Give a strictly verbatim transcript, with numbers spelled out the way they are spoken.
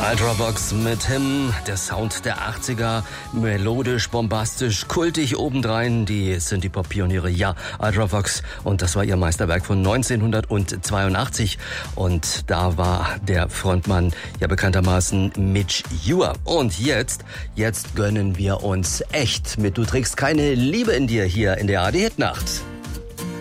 Ultravox mit Him, der Sound der achtziger, melodisch, bombastisch, kultig obendrein, die sind die Pop-Pioniere, ja, Ultravox, und das war ihr Meisterwerk von neunzehnhundertzweiundachtzig, und da war der Frontmann ja bekanntermaßen Midge Ure. Und jetzt, jetzt gönnen wir uns echt mit Du trägst keine Liebe in dir hier in der A R D Hitnacht.